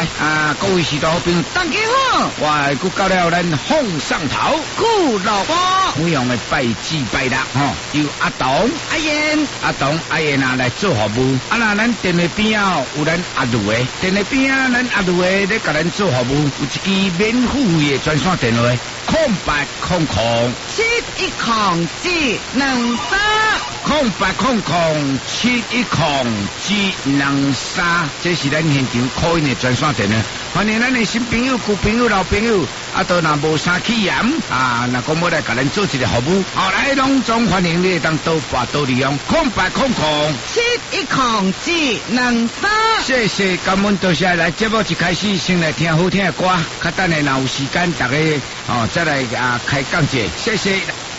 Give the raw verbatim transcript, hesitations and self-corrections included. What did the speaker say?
啊，各位士多好朋友， 大家好， 我又到了咱凤上头顾老婆， 每样的拜祭拜六吼，由阿东、 阿燕、 阿东、阿燕啊来做服务。啊，那咱店的边啊有咱阿路的，店的边啊咱阿路的咧甲咱做服务，有一支免费的专线电话，空八空空七一空七两三， 空八空空七一空七两三，这是咱现场call in的专线电话。欢迎咱的新朋友、旧朋友、老朋友，啊，都若无啥起嫌啊，若讲要来甲咱做一个服务，后来拢总欢迎你会当多拨多利用，空八空空七一空七两三。 谢谢，感恩多谢。来节目一开始先来听好听的歌，较等下若有时间，大家哦再来啊开讲解，谢谢。